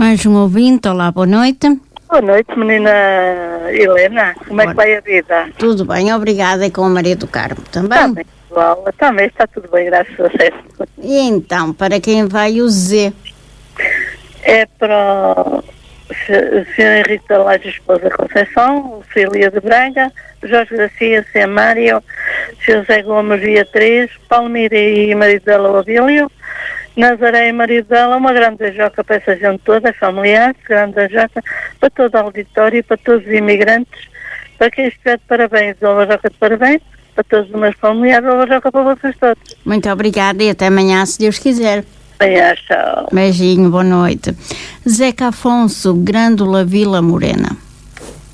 Mais um ouvinte, olá, boa noite. Boa noite, menina Helena. Como é que vai a vida? Tudo bem, obrigada. E com a Maria do Carmo também? Também, igual. Também está tudo bem, graças a Deus. E então, para quem vai o Z? É para o Sr. Henrique da Laje, esposa Conceição, Cília de Braga, Jorge Garcia, C. Mário, José Gomes, Beatriz, Palmira e marido dela, o Abílio, Nazaré e marido dela, uma grande beijoca para essa gente toda, familiares, grande beijoca para todo o auditório, para todos os imigrantes, para quem estiver de parabéns, uma beijoca de parabéns, para todos os meus familiares, uma beijoca para vocês todos. Muito obrigada e até amanhã, se Deus quiser. Amanhã, tchau. Beijinho, boa noite. Zeca Afonso, Grândola, Vila Morena.